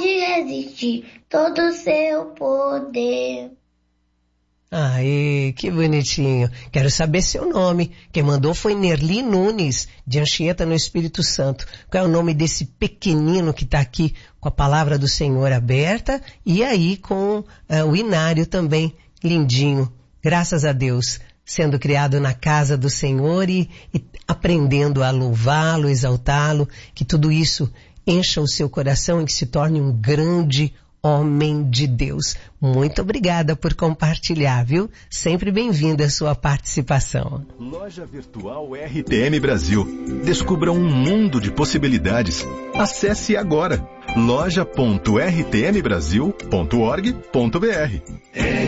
pode resistir todo o seu poder. Aê, que bonitinho. Quero saber seu nome. Quem mandou foi Nerli Nunes, de Anchieta, no Espírito Santo. Qual é o nome desse pequenino que está aqui com a palavra do Senhor aberta e aí com o Inário também, lindinho. Graças a Deus, sendo criado na casa do Senhor e aprendendo a louvá-lo, exaltá-lo, que tudo isso encha o seu coração e que se torne um grande homem de Deus. Muito obrigada por compartilhar, viu? Sempre bem-vinda a sua participação. Loja Virtual RTM Brasil. Descubra um mundo de possibilidades. Acesse agora loja.rtmbrasil.org.br.